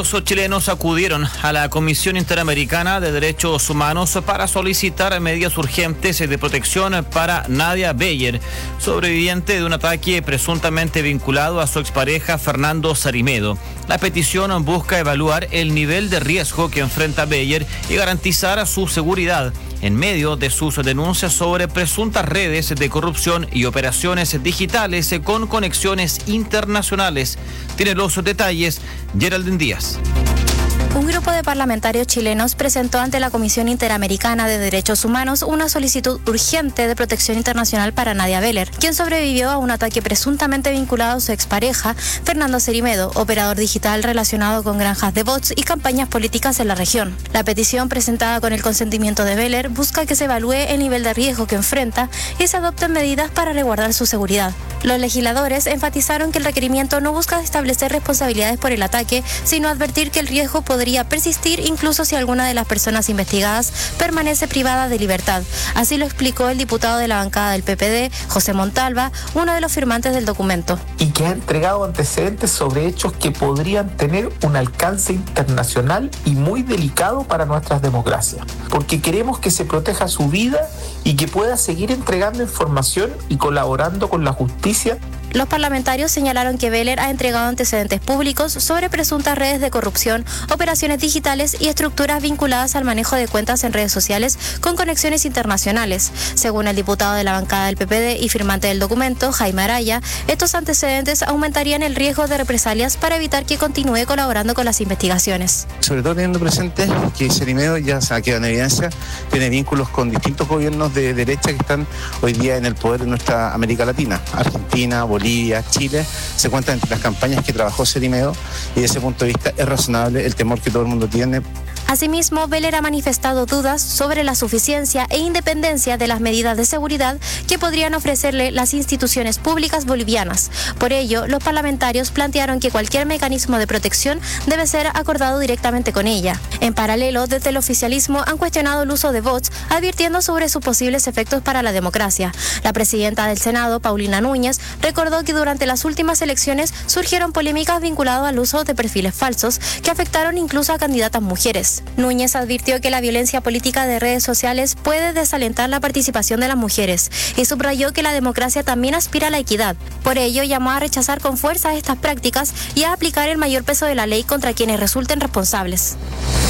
Los chilenos acudieron a la Comisión Interamericana de Derechos Humanos para solicitar medidas urgentes de protección para Nadia Beyer, sobreviviente de un ataque presuntamente vinculado a su expareja Fernando Sarimedo. La petición busca evaluar el nivel de riesgo que enfrenta Beyer y garantizar su seguridad en medio de sus denuncias sobre presuntas redes de corrupción y operaciones digitales con conexiones internacionales. Tiene los detalles Geraldine Díaz. Un grupo de parlamentarios chilenos presentó ante la Comisión Interamericana de Derechos Humanos una solicitud urgente de protección internacional para Nadia Beyer, quien sobrevivió a un ataque presuntamente vinculado a su expareja, Fernando Sarimedo, operador digital relacionado con granjas de bots y campañas políticas en la región. La petición, presentada con el consentimiento de Beyer, busca que se evalúe el nivel de riesgo que enfrenta y se adopten medidas para resguardar su seguridad. Los legisladores enfatizaron que el requerimiento no busca establecer responsabilidades por el ataque, sino advertir que el riesgo podría persistir incluso si alguna de las personas investigadas permanece privada de libertad. Así lo explicó el diputado de la bancada del PPD, José Montalva, uno de los firmantes del documento. Y que ha entregado antecedentes sobre hechos que podrían tener un alcance internacional y muy delicado para nuestras democracias. Porque queremos que se proteja su vida y que pueda seguir entregando información y colaborando con la justicia. Los parlamentarios señalaron que Beyer ha entregado antecedentes públicos sobre presuntas redes de corrupción, operaciones digitales y estructuras vinculadas al manejo de cuentas en redes sociales con conexiones internacionales. Según el diputado de la bancada del PPD y firmante del documento, Jaime Araya, estos antecedentes aumentarían el riesgo de represalias para evitar que continúe colaborando con las investigaciones. Sobre todo teniendo presente que Sarimedo ya se ha quedado en evidencia, tiene vínculos con distintos gobiernos de derecha que están hoy día en el poder en nuestra América Latina, Argentina, Bolivia, Chile, se cuentan entre las campañas que trabajó Sarimedo y desde ese punto de vista es razonable el temor que todo el mundo tiene. Asimismo, Beyer ha manifestado dudas sobre la suficiencia e independencia de las medidas de seguridad que podrían ofrecerle las instituciones públicas bolivianas. Por ello, los parlamentarios plantearon que cualquier mecanismo de protección debe ser acordado directamente con ella. En paralelo, desde el oficialismo han cuestionado el uso de bots, advirtiendo sobre sus posibles efectos para la democracia. La presidenta del Senado, Paulina Núñez, recordó que durante las últimas elecciones surgieron polémicas vinculadas al uso de perfiles falsos que afectaron incluso a candidatas mujeres. Núñez advirtió que la violencia política de redes sociales puede desalentar la participación de las mujeres y subrayó que la democracia también aspira a la equidad. Por ello, llamó a rechazar con fuerza estas prácticas y a aplicar el mayor peso de la ley contra quienes resulten responsables.